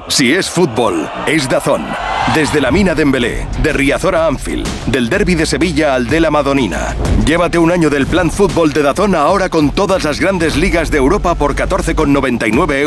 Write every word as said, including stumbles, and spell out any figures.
Si es fútbol, es DAZN. Desde la Mina Dembélé, de Riazor a Anfield, del Derbi de Sevilla al de la Madonina. Llévate un año del plan fútbol de DAZN ahora con todas las grandes ligas de Europa por catorce con noventa y nueve euros.